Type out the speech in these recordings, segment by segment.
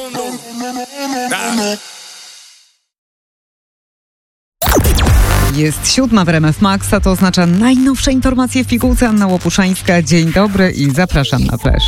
Jest 7 w RMF Max, a to oznacza najnowsze informacje w pigułce. Anna Łopuszańska. Dzień dobry i zapraszam na Flash.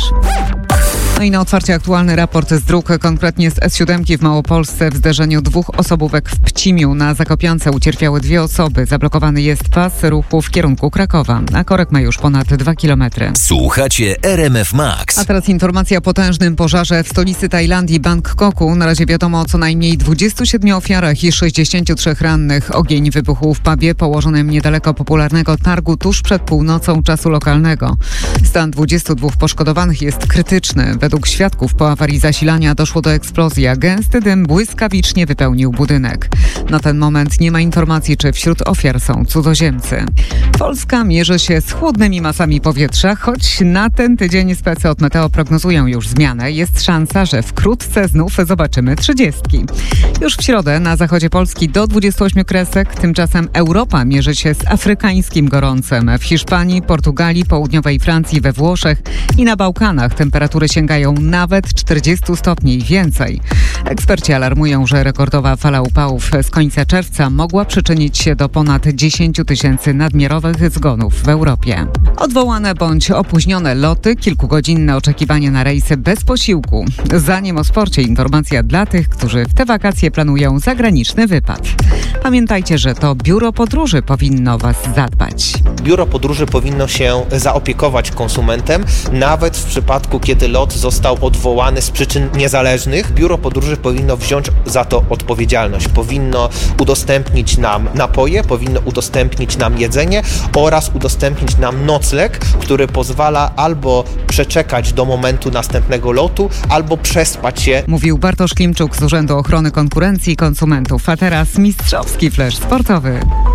No i na otwarcie aktualny raport z dróg, konkretnie z S7 w Małopolsce. W zderzeniu dwóch osobówek w Pcimiu na Zakopiance ucierpiały 2 osoby. Zablokowany jest pas ruchu w kierunku Krakowa, a korek ma już ponad 2 kilometry. Słuchacie RMF Max. A teraz informacja o potężnym pożarze w stolicy Tajlandii, Bangkoku. Na razie wiadomo o co najmniej 27 ofiarach i 63 rannych. Ogień wybuchł w pubie położonym niedaleko popularnego targu tuż przed północą czasu lokalnego. Stan 22 poszkodowanych jest krytyczny. Według świadków po awarii zasilania doszło do eksplozji, a gęsty dym błyskawicznie wypełnił budynek. Na ten moment nie ma informacji, czy wśród ofiar są cudzoziemcy. Polska mierzy się z chłodnymi masami powietrza, choć na ten tydzień specy od Meteo prognozują już zmianę. Jest szansa, że wkrótce znów zobaczymy 30. Już w środę na zachodzie Polski do 28 kresek, tymczasem Europa mierzy się z afrykańskim gorącem. W Hiszpanii, Portugalii, południowej Francji, we Włoszech i na Bałkanach temperatury sięgają nawet 40 stopni i więcej. Eksperci alarmują, że rekordowa fala upałów z końca czerwca mogła przyczynić się do ponad 10 000 nadmiarowych zgonów w Europie. Odwołane bądź opóźnione loty, kilkugodzinne oczekiwanie na rejsy bez posiłku. Zanim o sporcie, informacja dla tych, którzy w te wakacje planują zagraniczny wypad. Pamiętajcie, że to biuro podróży powinno Was zadbać. Biuro podróży powinno się zaopiekować konsumentem, nawet w przypadku, kiedy lot został odwołany z przyczyn niezależnych. Biuro podróży powinno wziąć za to odpowiedzialność. Powinno udostępnić nam napoje, powinno udostępnić nam jedzenie oraz udostępnić nam nocleg, który pozwala albo przeczekać do momentu następnego lotu, albo przespać się. Mówił Bartosz Klimczuk z Urzędu Ochrony Konkurencji i Konsumentów. A teraz mistrzowski flash sportowy.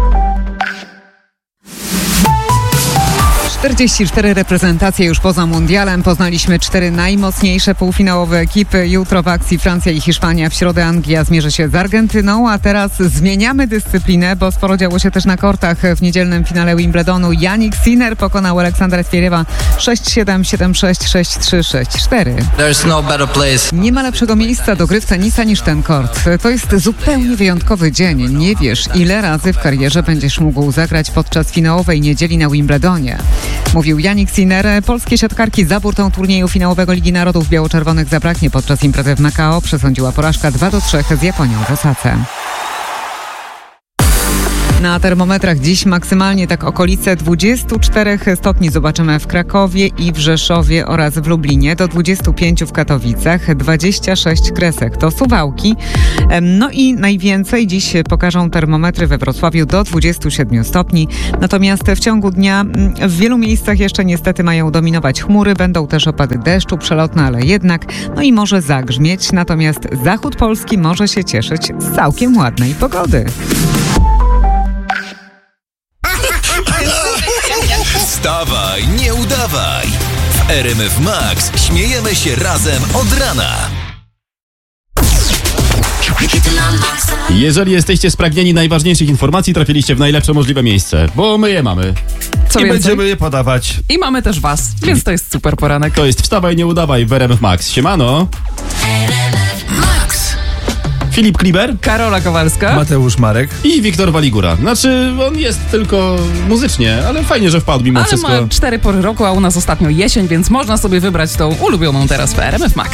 44 reprezentacje już poza mundialem. Poznaliśmy 4 najmocniejsze półfinałowe ekipy. Jutro w akcji Francja i Hiszpania. W środę Anglia zmierzy się z Argentyną, a teraz zmieniamy dyscyplinę, bo sporo działo się też na kortach. W niedzielnym finale Wimbledonu Jannik Sinner pokonał Aleksandra Zverewa 6-7, 7-6, 6-3, 6-4. Nie ma lepszego miejsca do gry w tenisa niż ten kort. To jest zupełnie wyjątkowy dzień. Nie wiesz, ile razy w karierze będziesz mógł zagrać podczas finałowej niedzieli na Wimbledonie. Mówił Jannik Sinner. Polskie siatkarki za burtą turnieju finałowego Ligi Narodów biało-czerwonych zabraknie podczas imprezy w Macao. Przesądziła porażka 2-3 z Japonią w Osace. Na termometrach dziś maksymalnie tak okolice 24 stopni zobaczymy w Krakowie i w Rzeszowie oraz w Lublinie, do 25 w Katowicach, 26 kresek to Suwałki. No i najwięcej dziś pokażą termometry we Wrocławiu do 27 stopni. Natomiast w ciągu dnia w wielu miejscach jeszcze niestety mają dominować chmury, będą też opady deszczu przelotne, ale jednak, no i może zagrzmieć. Natomiast zachód Polski może się cieszyć z całkiem ładnej pogody. Wstawaj, nie udawaj. W RMF Max śmiejemy się razem od rana. Jeżeli jesteście spragnieni najważniejszych informacji, trafiliście w najlepsze możliwe miejsce, bo my je mamy. Co I więcej? będziemy je podawać. I mamy też was, więc to jest super poranek. To jest Wstawaj, nie udawaj w RMF Max. Siemano. Filip Kliber, Karola Kowalska, Mateusz Marek i Wiktor Waligura. Znaczy, on jest tylko muzycznie, ale fajnie, że wpadł mimo ale wszystko. ma 4 pory roku, a u nas ostatnio jesień, więc można sobie wybrać tą ulubioną teraz w RMF Max.